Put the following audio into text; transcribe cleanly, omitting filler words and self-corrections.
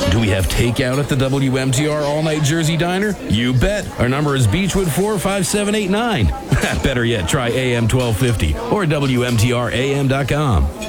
Do we have takeout at the WMTR All-Night Jersey Diner? You bet. Our number is Beechwood 45789. Better yet, try AM 1250 or WMTRAM.com.